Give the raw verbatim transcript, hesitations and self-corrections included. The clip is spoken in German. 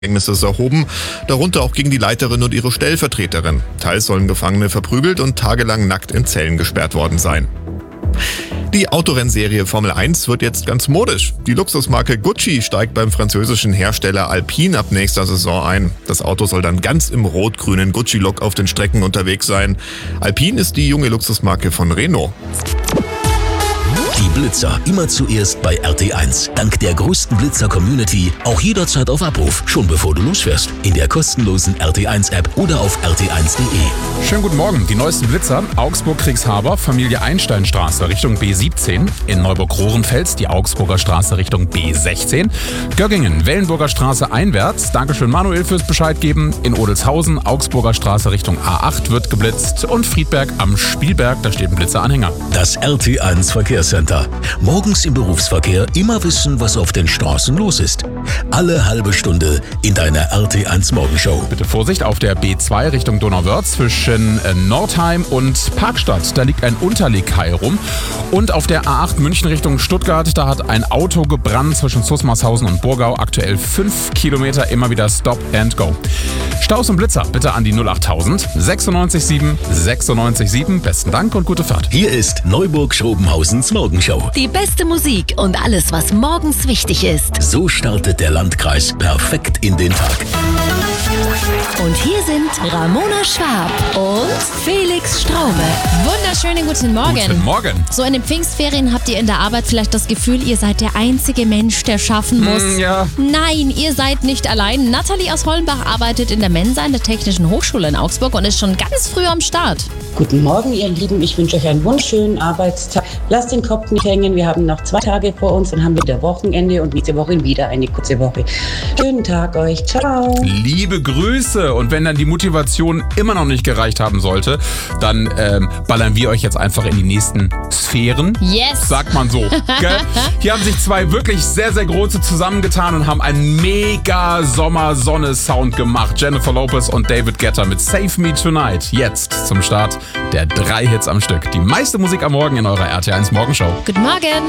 Gefängnisses erhoben, darunter auch gegen die Leiterin und ihre Stellvertreterin. Teils sollen Gefangene verprügelt und tagelang nackt in Zellen gesperrt worden sein. Die Autorennserie Formel eins wird jetzt ganz modisch. Die Luxusmarke Gucci steigt beim französischen Hersteller Alpine ab nächster Saison ein. Das Auto soll dann ganz im rot-grünen Gucci-Look auf den Strecken unterwegs sein. Alpine ist die junge Luxusmarke von Renault. Die Blitzer immer zuerst bei R T eins. Dank der größten Blitzer-Community auch jederzeit auf Abruf, schon bevor du losfährst. In der kostenlosen R T eins App oder auf r t eins punkt de. Schönen guten Morgen. Die neuesten Blitzer. Augsburg-Kriegshaber, Familie Einsteinstraße Richtung B siebzehn. In Neuburg-Rohrenfels die Augsburger Straße Richtung B sechzehn. Göggingen, Wellenburger Straße einwärts. Dankeschön Manuel fürs Bescheid geben. In Odelshausen, Augsburger Straße Richtung A acht wird geblitzt. Und Friedberg am Spielberg, da steht ein Blitzeranhänger. Das R T eins Verkehrscenter. Morgens im Berufsverkehr immer wissen, was auf den Straßen los ist. Alle halbe Stunde in deiner R T eins Morgenshow. Bitte Vorsicht auf der B zwei Richtung Donauwörth zwischen Nordheim und Parkstadt. Da liegt ein Unterlegkai rum. Und auf der A acht München Richtung Stuttgart, da hat ein Auto gebrannt zwischen Zusmarshausen und Burgau. Aktuell fünf Kilometer, immer wieder Stop and Go. Staus und Blitzer bitte an die null achttausend sechsundneunzig sieben sechsundneunzig sieben. Besten Dank und gute Fahrt. Hier ist Neuburg-Schrobenhausens Morgenshow. Die beste Musik und alles, was morgens wichtig ist. So startet der Landkreis perfekt in den Tag. Und hier sind Ramona Schwab und Felix Straume. Wunderschönen guten Morgen. Guten Morgen. So in den Pfingstferien habt ihr in der Arbeit vielleicht das Gefühl, ihr seid der einzige Mensch, der schaffen muss. Mm, ja. Nein, ihr seid nicht allein. Nathalie aus Hollenbach arbeitet in der Mensa in der Technischen Hochschule in Augsburg und ist schon ganz früh am Start. Guten Morgen, ihr Lieben. Ich wünsche euch einen wunderschönen Arbeitstag. Lasst den Kopf nicht hängen. Wir haben noch zwei Tage vor uns und haben wieder Wochenende und nächste Woche wieder eine kurze Woche. Schönen Tag euch. Ciao. Liebe Grüße. Und wenn dann die Motivation immer noch nicht gereicht haben sollte, dann ähm, ballern wir euch jetzt einfach in die nächsten Sphären. Yes. Sagt man so. Gell? Hier haben sich zwei wirklich sehr, sehr große zusammengetan und haben einen mega Sommer-Sonne-Sound gemacht. Jennifer Lopez und David Guetta mit Save Me Tonight. Jetzt zum Start der drei Hits am Stück. Die meiste Musik am Morgen in eurer R T eins Morgenshow. Guten Morgen.